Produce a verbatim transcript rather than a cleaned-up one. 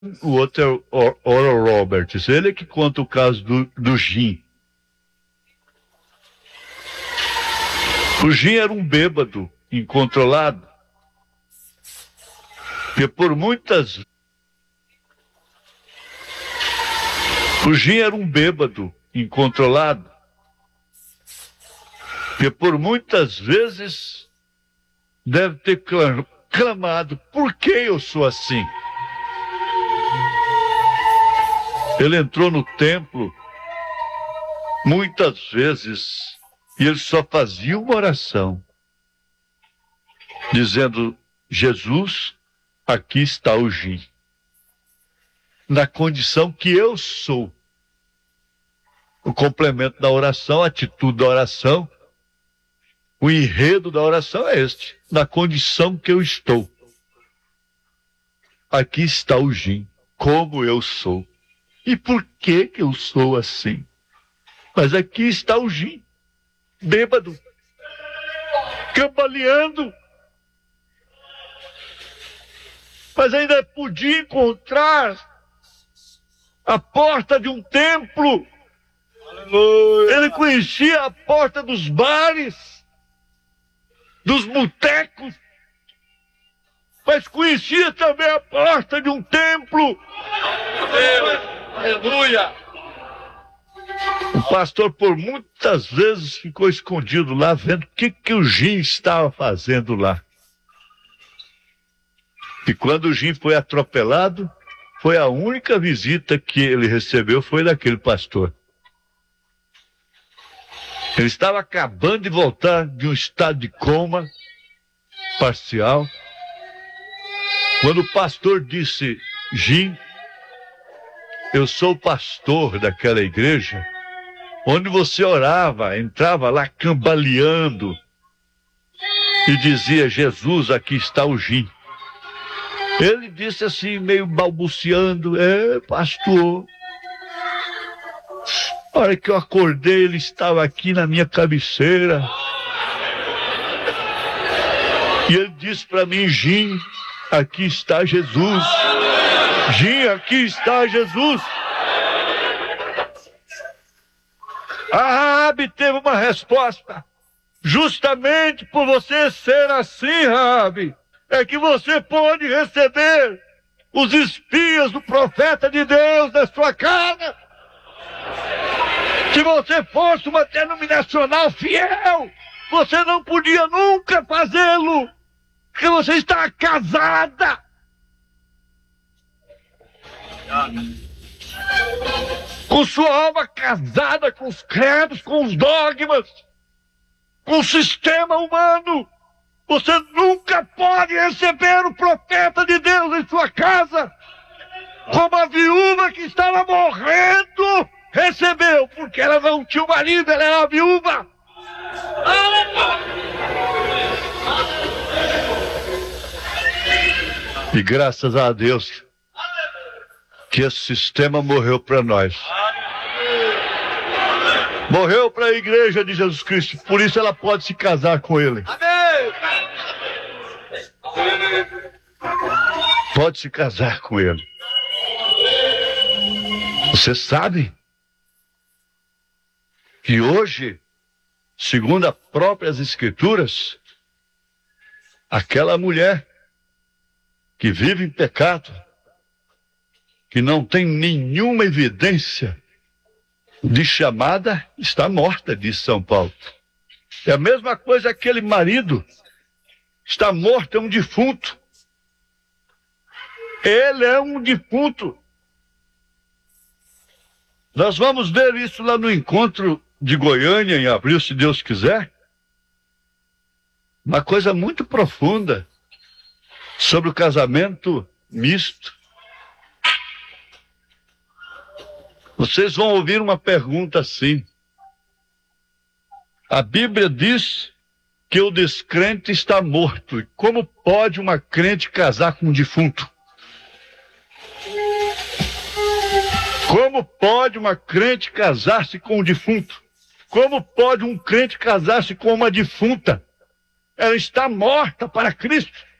O outro é o Oral Roberts, ele que conta o caso do, do Jim. O Jim era um bêbado incontrolado, que por muitas... O Jim era um bêbado incontrolado, que por muitas vezes deve ter clamado: por que eu sou assim? Ele entrou no templo muitas vezes e ele só fazia uma oração, dizendo: Jesus, aqui está o Jim, na condição que eu sou. O complemento da oração, a atitude da oração, o enredo da oração é este: na condição que eu estou. Aqui está o Jim, como eu sou. E por que que eu sou assim? Mas aqui está o Jim, bêbado, cambaleando. Mas ainda podia encontrar a porta de um templo. Aleluia. Ele conhecia a porta dos bares, dos botecos, mas conhecia também a porta de um templo. Aleluia! O pastor por muitas vezes ficou escondido lá, vendo o que, que o Jim estava fazendo lá. E quando o Jim foi atropelado, foi a única visita que ele recebeu, foi daquele pastor. Ele estava acabando de voltar de um estado de coma parcial, quando o pastor disse: Jim, eu sou o pastor daquela igreja onde você orava, entrava lá cambaleando e dizia: Jesus, aqui está o Jim. Ele disse assim, meio balbuciando: é, pastor, a hora que eu acordei, ele estava aqui na minha cabeceira. E ele disse para mim: Jim, aqui está Jesus. Jim, aqui está Jesus. A Raabe teve uma resposta: justamente por você ser assim, Raabe, é que você pode receber os espias do profeta de Deus na sua casa. Se você fosse uma denominacional fiel, você não podia nunca fazê-lo, porque você está casada. Com sua alma casada com os credos, com os dogmas, com o sistema humano. Você nunca pode receber o profeta de Deus em sua casa, como a viúva que estava morrendo recebeu, porque ela não tinha o marido, ela era viúva. E graças a Deus que esse sistema morreu para nós. Morreu para a igreja de Jesus Cristo, por isso ela pode se casar com ele. Pode se casar com ele. Você sabe que hoje, segundo as próprias escrituras, aquela mulher que vive em pecado, que não tem nenhuma evidência de chamada, está morta, diz São Paulo. É a mesma coisa aquele marido, está morto, é um defunto. Ele é um defunto. Nós vamos ver isso lá no encontro de Goiânia, em abril, se Deus quiser. Uma coisa muito profunda sobre o casamento misto. Vocês vão ouvir uma pergunta assim: a Bíblia diz que o descrente está morto. E como pode uma crente casar com um defunto? Como pode uma crente casar-se com um defunto? Como pode um crente casar-se com uma defunta? Ela está morta para Cristo.